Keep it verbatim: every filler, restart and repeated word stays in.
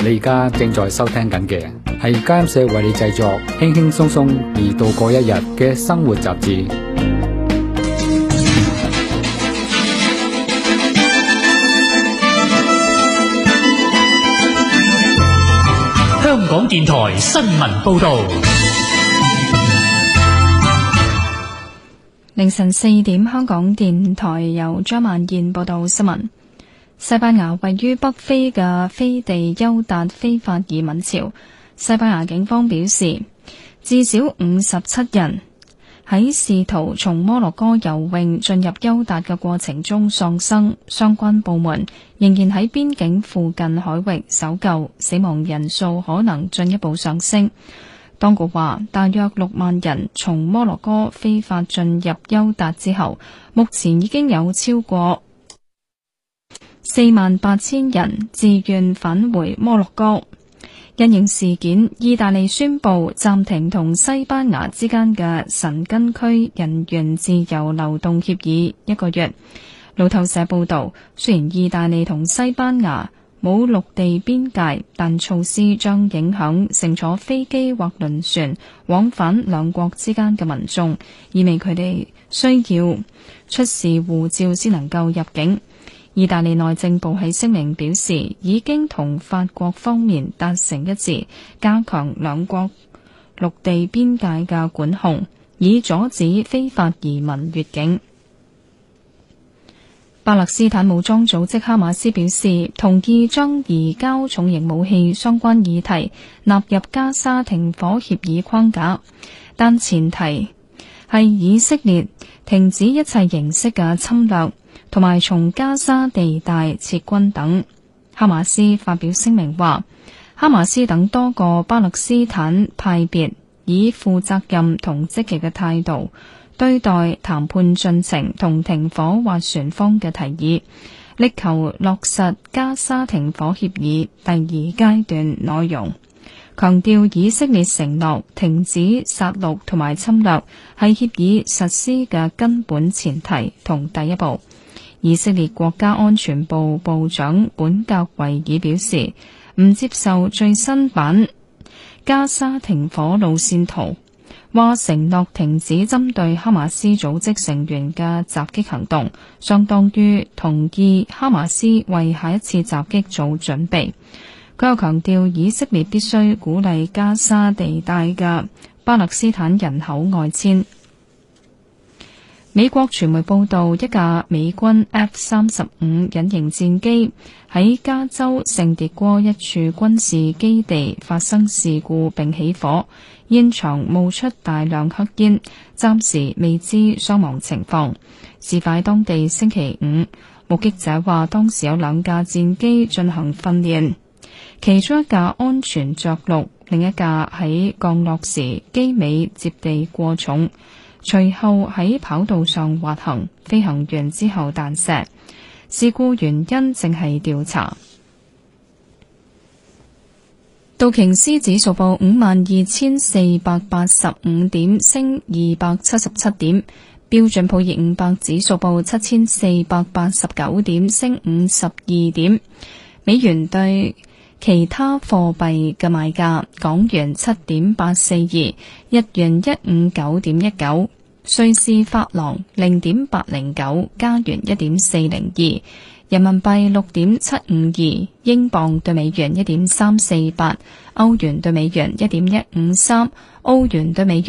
你而家正在收聽緊嘅係家音社為你製作輕輕鬆鬆而度過一日嘅生活雜誌。 香港電台新聞報道。 凌晨四點，香港電台由張萬燕報道新聞。西班牙位於北非嘅飛地丘達非法移民潮，西班牙警方表示，至少五十七人喺試圖從摩洛哥游泳進入丘達嘅過程中喪生，相關部門仍然喺邊境附近海域搜救，死亡人數可能進一步上升。當局話，大約六萬人從摩洛哥非法進入丘達之後，目前已經有超過四萬八千人自願返回摩洛哥。因應事件，意大利宣布暫停同西班牙之間嘅申根區人員自由流動協議一個月。路透社報道，雖然意大利同西班牙冇陸地邊界，但措施將影響乘坐飛機或輪船往返兩國之間嘅民眾，意味佢哋需要出示護照先能夠入境。意大利內政部喺聲明表示，已經同法國方面達成一致，加強兩國陸地邊界嘅管控，以阻止非法移民越境。巴勒斯坦武裝組織哈馬斯表示，同意將移交重型武器相關議題納入加沙停火協議框架，但前提係以色列停止一切形式嘅侵略，同埋從加沙地帶撤軍等。哈馬斯發表聲明話，哈馬斯等多個巴勒斯坦派別以負責任同積極嘅態度對待談判進程同停火斡旋方嘅提議，力求落實加沙停火協議第二階段內容，強調以色列承諾停止殺戮同埋侵略係協議實施嘅根本前提同第一步。以色列國家安全部部長本格維爾表示，唔接受最新版加沙停火路線圖，話承諾停止針對哈馬斯組織成員嘅襲擊行動，相當於同意哈馬斯為下一次襲擊做準備。佢又強調，以色列必須鼓勵加沙地帶嘅巴勒斯坦人口外遷。美國傳媒報道，一架美軍 F 三十五隱形戰機喺加州聖迭戈一處軍事基地發生事故並起火，現場冒出大量黑煙，暫時未知傷亡情況。事發當地星期五，目擊者話當時有兩架戰機進行訓練，其中一架安全着陸，另一架喺降落時機尾接地過重，隨後喺跑道上滑行，飛行員之後彈射。事故原因正係調查。道瓊斯指數報五萬二千四百八十五點，升二百七十七點。標準普爾五百指數報七千四百八十九點，升五十二點。美元對其他貨幣嘅賣價：港元七點八四二，日元一五九點一九，瑞士法郎零點八零九，加元一點四零二，人民幣六點七五二，英鎊對美元一點三四八，歐元對美元一點一五三，澳元對美元